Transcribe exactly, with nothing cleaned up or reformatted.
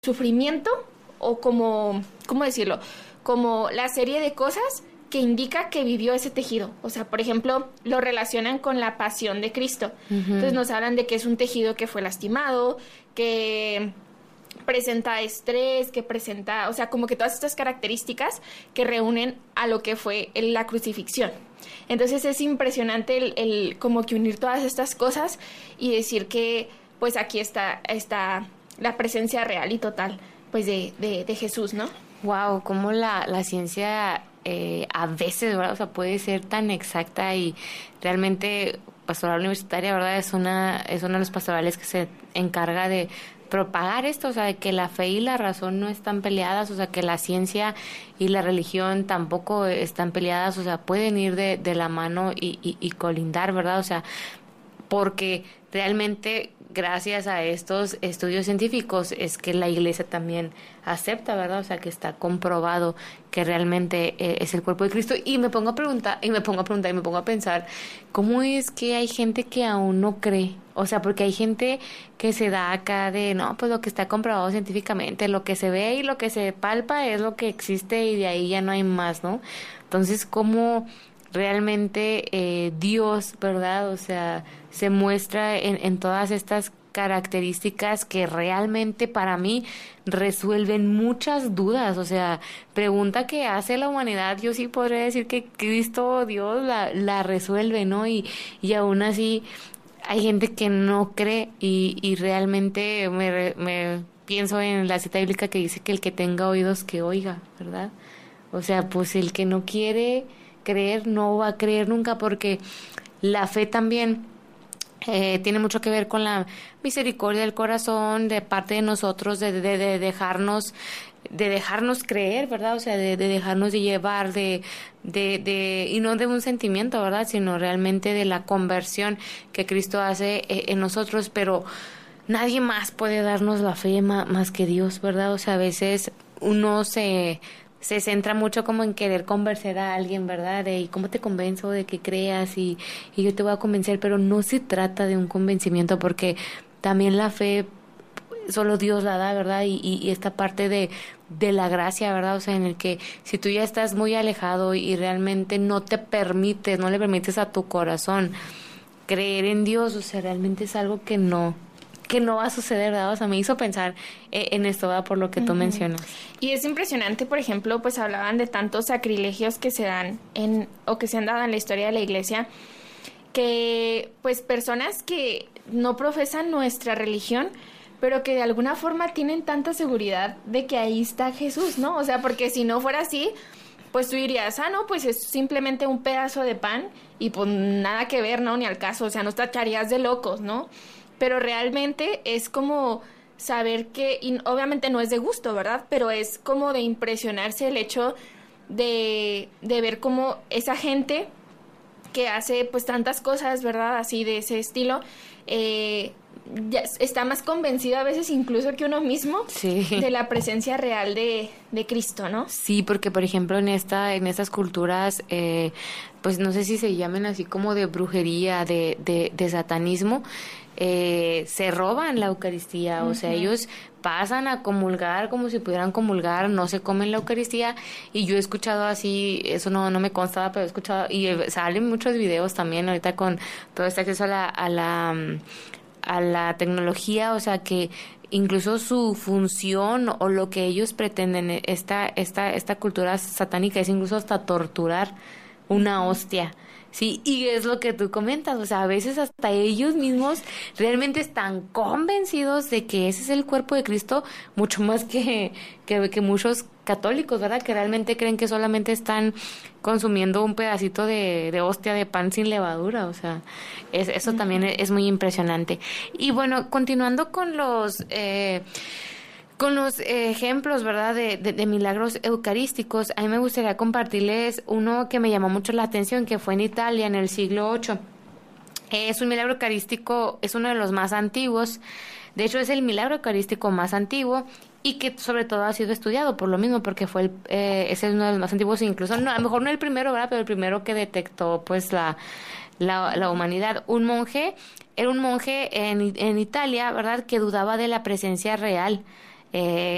sufrimiento o como, ¿cómo decirlo? Como la serie de cosas que indica que vivió ese tejido. O sea, por ejemplo, lo relacionan con la pasión de Cristo. Uh-huh. Entonces nos hablan de que es un tejido que fue lastimado, que presenta estrés, que presenta, o sea, como que todas estas características que reúnen a lo que fue la crucifixión. Entonces es impresionante el, el como que unir todas estas cosas y decir que pues aquí está, está la presencia real y total pues de, de, de Jesús, ¿no? Wow, cómo la, la ciencia eh, a veces, ¿verdad? O sea, puede ser tan exacta y realmente Pastoral Universitaria, ¿verdad? Es una, es una de los pastorales que se encarga de propagar esto, o sea, de que la fe y la razón no están peleadas, o sea, que la ciencia y la religión tampoco están peleadas, o sea, pueden ir de, de la mano y, y, y colindar, ¿verdad? O sea, porque realmente gracias a estos estudios científicos es que la iglesia también acepta, ¿verdad? O sea, que está comprobado que realmente eh, es el cuerpo de Cristo. Y me pongo a preguntar, y me pongo a preguntar, y me pongo a pensar, ¿cómo es que hay gente que aún no cree? O sea, porque hay gente que se da acá de, no, pues lo que está comprobado científicamente, lo que se ve y lo que se palpa es lo que existe y de ahí ya no hay más, ¿no? Entonces, ¿cómo realmente eh, Dios, ¿verdad? O sea, se muestra en, en todas estas características que realmente para mí resuelven muchas dudas, o sea, pregunta que hace la humanidad, yo sí podría decir que Cristo, Dios, la, la resuelve, ¿no? Y, y aún así hay gente que no cree y, y realmente me, me pienso en la cita bíblica que dice que el que tenga oídos que oiga, ¿verdad? O sea, pues el que no quiere creer no va a creer nunca, porque la fe también eh, tiene mucho que ver con la misericordia del corazón de parte de nosotros, de, de, de dejarnos de dejarnos creer, ¿verdad? O sea, de, de dejarnos de llevar, de, de, de, y no de un sentimiento, ¿verdad? Sino realmente de la conversión que Cristo hace eh, en nosotros, pero nadie más puede darnos la fe más, más que Dios, ¿verdad? O sea, a veces uno se se centra mucho como en querer convencer a alguien, ¿verdad? De, ¿y cómo te convenzo de que creas? Y, y yo te voy a convencer, pero no se trata de un convencimiento, porque también la fe solo Dios la da, ¿verdad? Y, y, y esta parte de, de la gracia, ¿verdad? O sea, en el que si tú ya estás muy alejado y realmente no te permites, no le permites a tu corazón creer en Dios, o sea, realmente es algo que no que no va a suceder, ¿verdad? O sea, me hizo pensar eh, en esto, ¿verdad? Por lo que tú uh-huh. mencionas. Y es impresionante, por ejemplo, pues hablaban de tantos sacrilegios que se dan en, o que se han dado en la historia de la iglesia, que pues personas que no profesan nuestra religión, pero que de alguna forma tienen tanta seguridad de que ahí está Jesús, ¿no? O sea, porque si no fuera así, pues tú dirías, ah, no, pues es simplemente un pedazo de pan y pues nada que ver, ¿no? Ni al caso, o sea, nos tacharías de locos, ¿no? Pero realmente es como saber que, y obviamente no es de gusto, ¿verdad? Pero es como de impresionarse el hecho de, de ver cómo esa gente que hace pues tantas cosas, ¿verdad? Así de ese estilo, eh, ya está más convencida a veces incluso que uno mismo sí. de la presencia real de, de Cristo, ¿no? Sí, porque por ejemplo en esta en estas culturas, eh, pues no sé si se llamen así como de brujería, de, de, de satanismo, eh, se roban la Eucaristía, uh-huh. o sea, ellos pasan a comulgar como si pudieran comulgar, no se comen la Eucaristía, y yo he escuchado así, eso no no me constaba, pero he escuchado, y salen muchos videos también ahorita con todo este acceso a la, a la a la tecnología, o sea que incluso su función o lo que ellos pretenden, esta esta esta cultura satánica es incluso hasta torturar una hostia. Sí, y es lo que tú comentas, o sea, a veces hasta ellos mismos realmente están convencidos de que ese es el cuerpo de Cristo, mucho más que, que, que muchos católicos, ¿verdad? Que realmente creen que solamente están consumiendo un pedacito de, de hostia de pan sin levadura, o sea, es, eso también es, es muy impresionante. Y bueno, continuando con los... Eh, Con los eh, ejemplos, ¿verdad?, de, de, de milagros eucarísticos, a mí me gustaría compartirles uno que me llamó mucho la atención, que fue en Italia en el siglo ocho. Es un milagro eucarístico, es uno de los más antiguos. De hecho, es el milagro eucarístico más antiguo y que sobre todo ha sido estudiado por lo mismo, porque fue el, eh, ese es uno de los más antiguos, incluso, no, a lo mejor no el primero, ¿verdad?, pero el primero que detectó, pues, la, la, la humanidad. Un monje, era un monje en, en Italia, ¿verdad?, que dudaba de la presencia real, Eh,